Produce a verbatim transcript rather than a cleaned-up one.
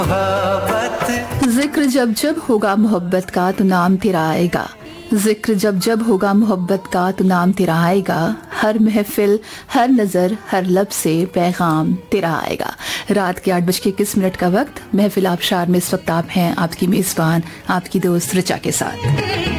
जिक्र जब जब होगा मोहब्बत का तो नाम तेरा आएगा, जिक्र जब जब होगा मोहब्बत का तो नाम तेरा आएगा, हर महफिल हर नज़र हर लब से पैगाम तेरा आएगा। रात के आठ बज के इक्कीस मिनट का वक्त, महफिल आबशार में इस वक्त आप हैं आपकी मेज़बान आपकी दोस्त रिचा के साथ।